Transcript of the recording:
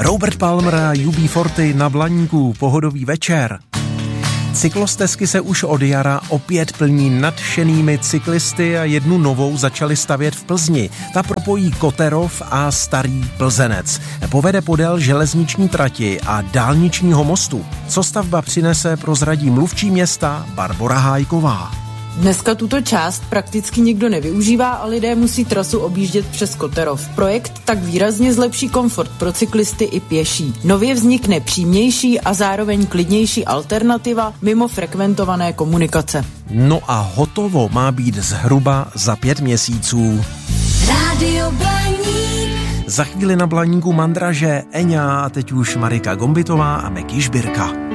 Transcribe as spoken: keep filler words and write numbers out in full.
Robert Palmer a U B čtyřicet na Blaníku, pohodový večer. Cyklostezky se už od jara opět plní nadšenými cyklisty a jednu novou začali stavět v Plzni. Ta propojí Koterov a Starý Plzenec. Povede podél železniční trati a dálničního mostu. Co stavba přinese, prozradí mluvčí města Barbora Hájková. Dneska tuto část prakticky nikdo nevyužívá a lidé musí trasu objíždět přes Koterov. Projekt tak výrazně zlepší komfort pro cyklisty i pěší. Nově vznikne přímější a zároveň klidnější alternativa mimo frekventované komunikace. No a hotovo má být zhruba za pět měsíců. Rádio Blaník. Za chvíli na Blaníku Mandraže, Eňa a teď už Marika Gombitová a Meky Žbirka.